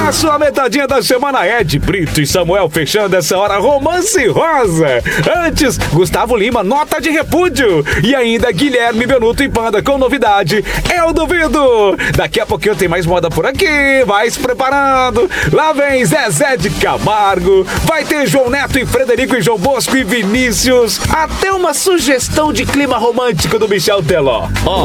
A sua metadinha da semana é Ed Brito e Samuel fechando essa hora Romance Rosa. Antes, Gustavo Lima, Nota de Repúdio. E ainda Guilherme Benuto e Panda com novidade, Eu Duvido. Daqui a pouquinho tem mais moda por aqui, vai se preparando. Lá vem Zezé de Camargo, vai ter João Neto e Frederico e João Bosco e Vinícius. Até uma sugestão de clima romântico do Michel Teló. Ó,